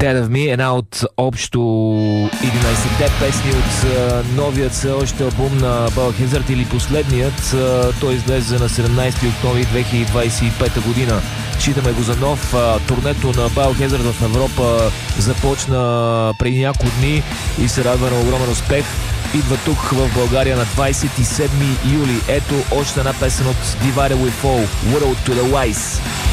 Dead of Me, една от общо 11-те песни от новият все още албум на Biohazard или последният. Той излезе на 17 октомври 2025 година. Считаме го за нов. Турнето на Biohazard в Европа започна преди няколко дни и се радва на огромен успех. Идва тук в България на 27 юли. Ето още една песен от Divided We Fall, World to the Wise.